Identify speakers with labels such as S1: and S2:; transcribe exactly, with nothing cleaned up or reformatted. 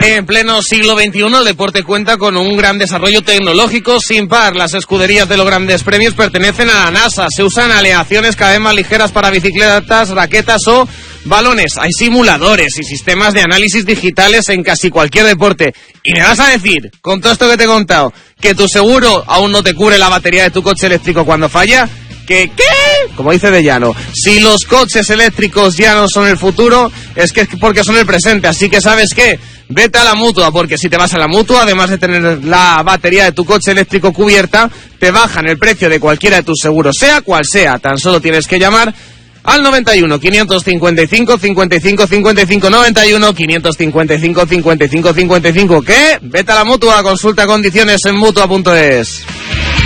S1: En pleno siglo veintiuno el deporte cuenta con un gran desarrollo tecnológico sin par. Las escuderías de los grandes premios pertenecen a la NASA. Se usan aleaciones cada vez más ligeras para bicicletas, raquetas o balones. Hay simuladores y sistemas de análisis digitales en casi cualquier deporte. Y me vas a decir, con todo esto que te he contado, que tu seguro aún no te cubre la batería de tu coche eléctrico cuando falla. ¿Qué? ¿Qué? Como dice De Llano, si los coches eléctricos ya no son el futuro, es que es porque son el presente. Así que, ¿sabes qué? Vete a la Mutua, porque si te vas a la Mutua, además de tener la batería de tu coche eléctrico cubierta, te bajan el precio de cualquiera de tus seguros, sea cual sea. Tan solo tienes que llamar al noventa y uno, quinientos cincuenta y cinco, cincuenta y cinco, cincuenta y cinco, noventa y uno, quinientos cincuenta y cinco, cincuenta y cinco, cincuenta y cinco. ¿Qué? Vete a la Mutua, consulta condiciones en mutua punto es.